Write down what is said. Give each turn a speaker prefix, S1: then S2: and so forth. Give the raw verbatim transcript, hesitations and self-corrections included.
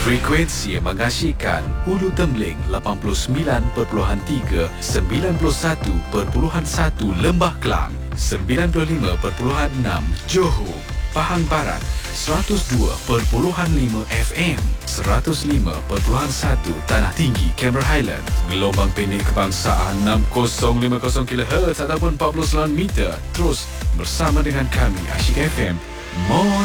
S1: Frekuensi yang mengasyikkan Hulu Temling lapan puluh sembilan perpuluhan tiga, sembilan puluh satu perpuluhan satu Lembah Kelang, sembilan puluh lima perpuluhan enam Johor, Pahang Barat, seratus dua perpuluhan lima F M, seratus lima perpuluhan satu Tanah Tinggi, Cameron Highland, gelombang pendek kebangsaan enam kosong lima kosong kilohertz ataupun empat puluh sembilan meter. Terus bersama dengan kami Asyik F M. More